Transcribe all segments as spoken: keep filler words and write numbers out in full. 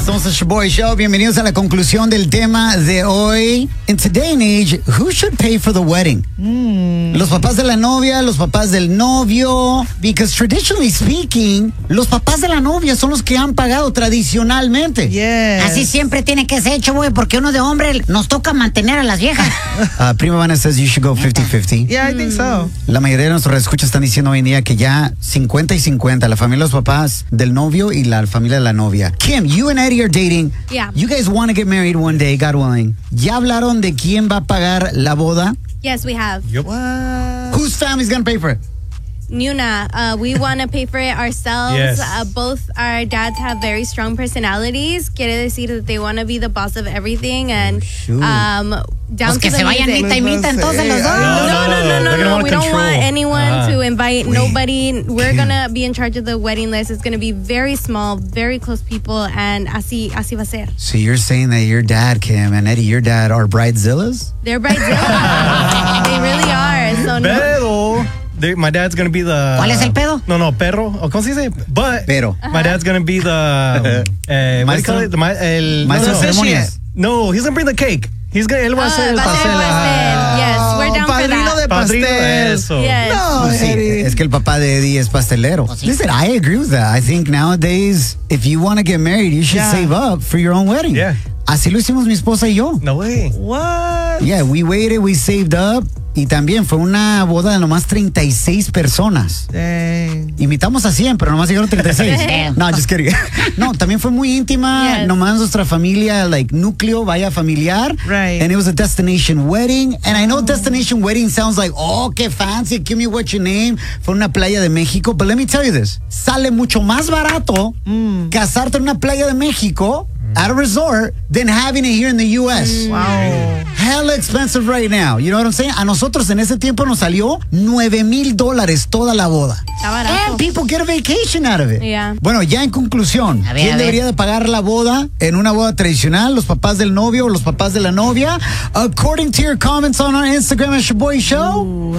Somos el Boy Show. Bienvenidos a la conclusión del tema de hoy. In today and age, who should pay for the wedding? Mm. Los papás de la novia, los papás del novio. Because traditionally speaking, los papás de la novia son los que han pagado tradicionalmente. Yes. Así siempre tiene que ser hecho, güey, porque uno de hombre nos toca mantener a las viejas. Uh, Prima Vanna says you should go fifty fifty. Yeah, I think so. La mayoría de nuestros escuchas están diciendo hoy en día que ya cincuenta y cincuenta, la familia de los papás del novio y la familia de la novia. Kim, you and Eddie are dating. Yeah. You guys want to get married one day, God willing. ¿Ya hablaron de quién va a pagar la boda? Yes, we have. Yep. What? Whose family's going to pay for it? Nuna, uh, we want to pay for it ourselves. Yes. Uh, both our dads have very strong personalities. Quiere decir that they want to be the boss of everything and shoot. um, down Pues to que the se vayan music. mitad y mitad entonces los dos. No, no, no, no, no, They're gonna no. want We don't control. want anyone Uh-huh. to invite Wait. nobody. We're gonna be in charge of the wedding list. It's gonna be very small, very close people, and así, así va a ser. So you're saying that your dad, Kim, and Eddie, your dad are bridezillas? They're bridezillas. They really are. So no. Pero, they- my dad's gonna be the. ¿Cuál es el pedo? No, no, perro. ¿O ¿Cómo se dice? But. Pero. My dad's gonna be the. eh, what do you call Maestro- it? The, ma- el, Maestro no, de no. ceremonias. No, he's gonna bring the cake. He's gonna. Él va a Ah, hacer el va a ser pastel. el pastel. Yes, we're down for Padrino that. de Padrino, pastel. eso. Yes. No, Pues sí, Eddie. es que el papá de Eddie es pastelero. sí. Listen, I agree with that. I think nowadays, if you want to get married, you should Yeah. save up for your own wedding. Yeah. Así lo hicimos mi esposa y yo. No way. What? Yeah, we waited, we saved up. Y también fue una boda de nomás treinta y seis personas. Dang. Invitamos a cien, pero nomás llegaron treinta y seis. No, just kidding. No, también fue muy íntima. Yes. Nomás nuestra familia, like, núcleo, vaya familiar. Right. And it was a destination wedding. And I know destination wedding sounds like, oh, qué fancy, give me what your name. Fue una playa de México. But let me tell you this. Sale mucho más barato Mm. casarte en una playa de México at a resort than having it here in the U S. Wow. Hella expensive right now. You know what I'm saying? A nosotros en ese tiempo nos salió nueve mil dólares toda la boda. Está barato. And people get a vacation out of it. Yeah. Bueno, ya en conclusión, A ver, ¿quién a ver. debería de pagar la boda en una boda tradicional? ¿Los papás del novio o los papás de la novia? According to your comments on our Instagram at Shaboy Show,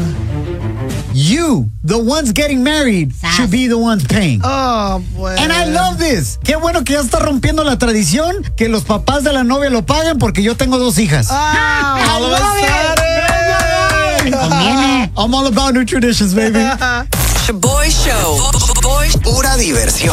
you, the ones getting married, Sas. should be the ones paying. Oh, pues. And I love this. Qué bueno que ya está rompiendo la tradición que los papás de la novia lo paguen porque yo tengo dos hijas. Ah, all of a love it. sudden. Conviene. I'm all about new traditions, baby. Shaboy Show. Boy, Pura diversión